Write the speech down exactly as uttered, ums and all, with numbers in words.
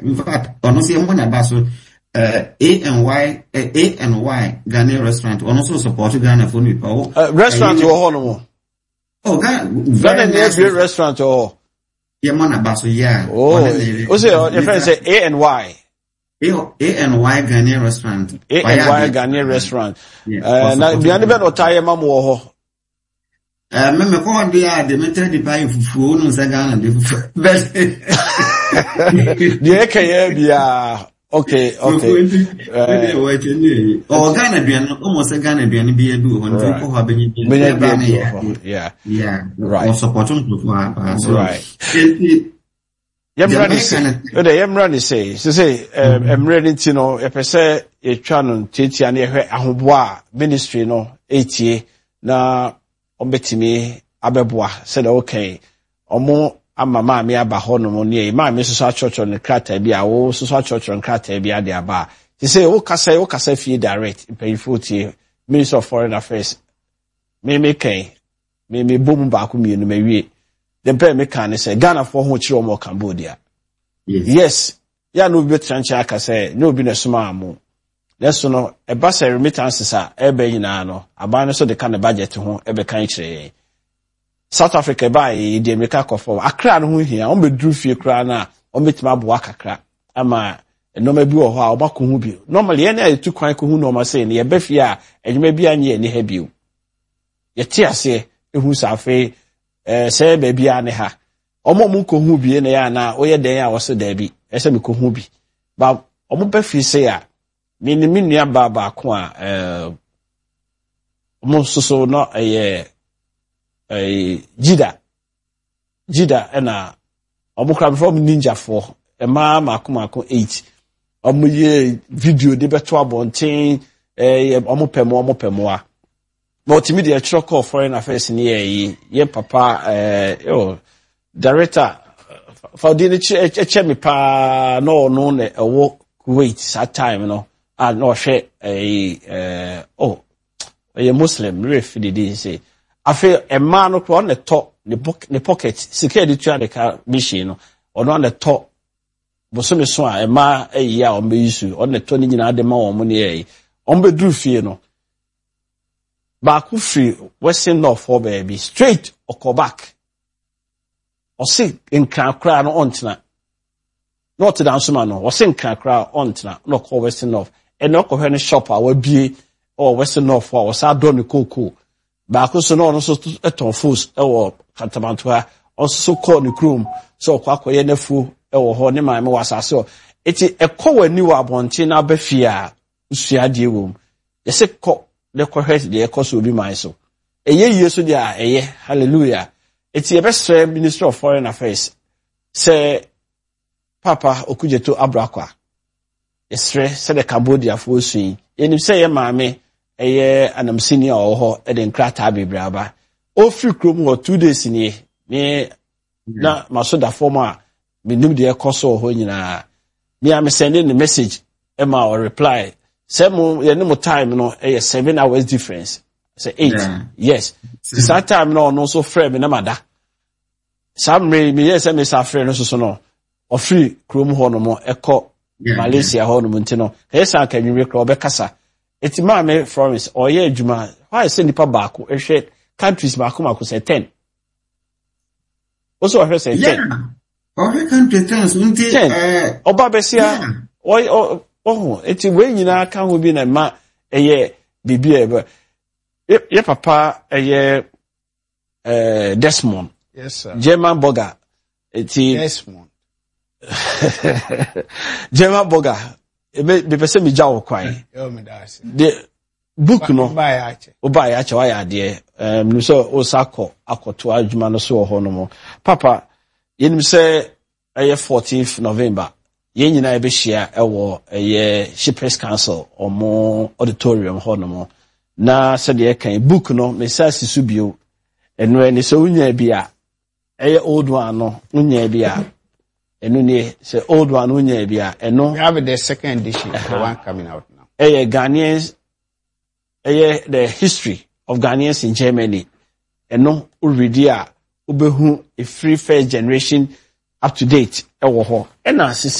In fact, honestly, I'm gonna buy so. Uh, A and Y, uh, A and Y Ghanaian restaurant, and also support Ghana for me. Oh, uh, restaurant or home. Oh, Ghana, very nice restaurant or. Yeah, man, about yeah. Oh, what's it? Your friend say A and Y. A, A and Y Ghanaian restaurant. A and Y Ghanaian restaurant. Uh, now, the other bit or tie mama or. Uh, me me call there, the meter the pie fufu, no Ghana, the best. The Eka, yeah. Okay, okay. Uh, oh, Ghana Bian, almost a Ghana Bian be a do when people have been yeah, yeah, right. Or supporting to right. Yamrani, the Yamrani say, to say, I'm ready to know if I say a channel, Titi and Ahubwa ministry, no, eighty, na, ombetimi, Abebwa, said, okay, or more. Ama ma me aba ho no ne ma me so church on the krata bia wo so church on krata bia de aba they say wo kasa wo kasa fie direct payful tie Minister of Foreign Affairs me me kan me me bom ba ko mienu me wie dem pay me kan say Ghana for ho chiro mo Cambodia yes yes ya no be tranche aka say no be na suma amu let's no e ba say remittances a e be nyina no aba no so de kan budget ho e be kan kire South Africa by the America for Accra no here on be drew fie kra na on betima boa kakra ama no ma bi wo ho a obako hu bi normally any etu kwan ko hu no ma say ne be fie a enwuma bi anye ne ha biu ye ti ase ehu safe eh say be bia ne ha omo mu ko hu bi ne ya na oye den a wo so da bi ese me ko hu bi ba omo be fie say a me ne me nua ba ba ko a eh omo soso no eh eh Jida Jida ena omukra from ninja four e ma mako mako eight omuye video de beto abonten eh omupemo omupemo a multimedia choko Foreign Affairs ni ye ye papa eh yo director for the chemi pa no no ne ewo Kuwait that time no ah no hwe eh oh ye Muslim ref did say afi a man no on the top the pocket secure the try the car machine no on the top bosome so a ma e ya o me issue on the top ni nyina de ma o mo ne e on be dru fie no ba ku free western north for baby straight or go back o si in kan kra no ontena not down so man no o si in kan kra ontena no call western north e no ko hwe ne shop a wa bie or western north for o sa do ne koko ba ko so no no so eton fools e wo kantamantoa o so call ne krom so kwa koye na fu e wo ho ne man me wasase o eti e ko wani wa abonte na ba fie a usua de wom ye se ko le ko hwet de e ko so obi man so eye yie so de a eye hallelujah eti e be sre Minister of Foreign Affairs se Papa Okujeto Abrakwa esre se de Cambodia fo suin enim se ye maame eye anam senior oho e de nkrata bebraba o free krom ho two days ni me na masoda forma me nim de ekoso ho nyina me am sending the message e ma or reply say mo ye no time no e seven hours difference say eight yeah. Yes this yeah. Time no no so frame me na mada some me me yes me sa frame no so so no o free krom ho no mo eko yeah, Malaysia yeah. Ho no ntino e sa kan nwi kro be kasa eti ma me promise o ye adwuma why say nipa baako ehwe countries baako mako say ten also I say ten yeah o country ten so nti eh oba besia o oh eti we nyina ka ho bi na ma eye bibia e ye papa eye eh Desmond yes sir German burger eti Desmond German burger e be pese mi jawo kwan the book no oba ya che wa ya de um no so o sako akoto adwuma no so ho no mo papa yenim se eye fourteenth November ye nyina e be hia e wo eye Shippers Council omo auditorium ho no mo na se de kan book no me sa sisu bio eno eni so unya bia eye old one no unya bia eno ni say old one unya bia eno we have the second edition uh-huh. The one coming out now eye Ghanaians eye the history of Ghanaians in Germany eno already a obehu a free first generation up to date e wo ho e na